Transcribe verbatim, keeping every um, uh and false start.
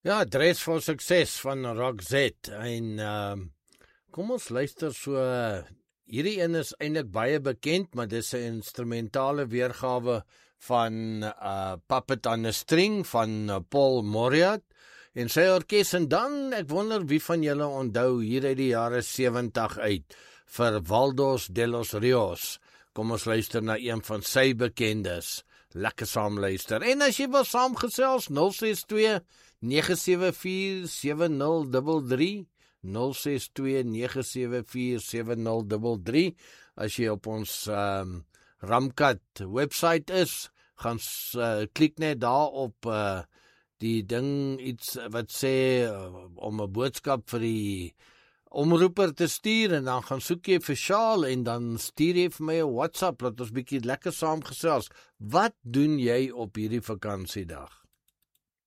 Ja, Dress vir Sukses van Roxette en um, kom ons luister so, hierdie een is eintlik baie bekend, maar dis 'n instrumentale weergawe van uh, Puppet on a String van uh, Paul Moriarty en sy orkes, en dan, ek wonder wie van julle onthou hier uit die jare sewentig uit, vir Waldos de los Rios. Kom ons luister na een van sy bekendes. Lekker saam luister. En as jy wil saamgesels, nul ses twee nege sewe vier sewe nul drie drie, nul ses twee nege sewe vier sewe nul drie drie. As jy op ons um, Ramkat website is, gaan uh, klik net daar op uh, die ding, iets wat sê, uh, om 'n boodskap vir die omroeper te stuur, en dan gaan soek jy vir Sjaal, en dan stuur jy vir my 'n WhatsApp, laat ons bietjie lekker saam gesels. Wat doen jy op hierdie vakansiedag?